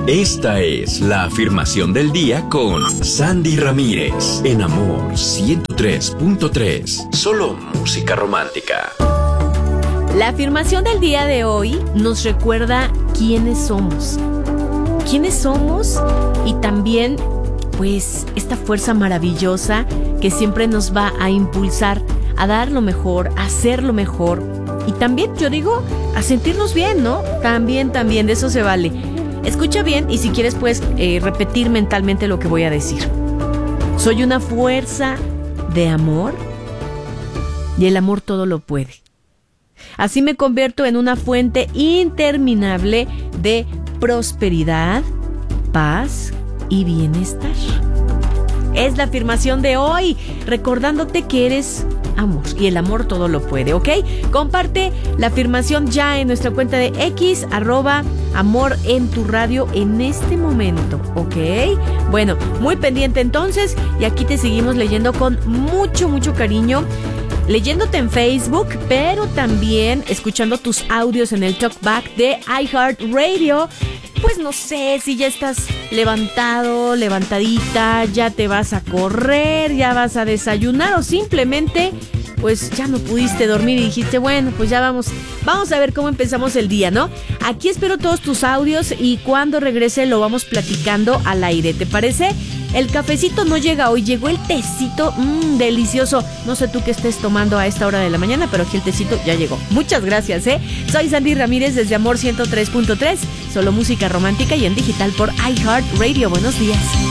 Esta es la afirmación del día con Sandy Ramírez en Amor 103.3. Solo música romántica. La afirmación del día de hoy nos recuerda quiénes somos. Quiénes somos y también, pues, esta fuerza maravillosa que siempre nos va a impulsar a dar lo mejor, a hacer lo mejor y también, yo digo, a sentirnos bien, ¿no? También, de eso se vale. Escucha bien y si quieres puedes repetir mentalmente lo que voy a decir. Soy una fuerza de amor y el amor todo lo puede. Así me convierto en una fuente interminable de prosperidad, paz y bienestar. Es la afirmación de hoy, recordándote que eres amor y el amor todo lo puede, ¿ok? Comparte la afirmación ya en nuestra cuenta de X, @Amor en tu radio en este momento, ¿ok? Bueno, muy pendiente entonces y aquí te seguimos leyendo con mucho, mucho cariño. Leyéndote en Facebook, pero también escuchando tus audios en el Talkback de iHeartRadio. Pues no sé si ya estás levantado, levantadita, ya te vas a correr, ya vas a desayunar o simplemente pues ya no pudiste dormir y dijiste, bueno, pues ya vamos a ver cómo empezamos el día, ¿no? Aquí espero todos tus audios y cuando regrese lo vamos platicando al aire, ¿te parece? El cafecito no llega hoy, llegó el tecito, delicioso. No sé tú qué estés tomando a esta hora de la mañana, pero aquí el tecito ya llegó. Muchas gracias, Soy Sandy Ramírez desde Amor 103.3, solo música romántica y en digital por iHeartRadio. Buenos días.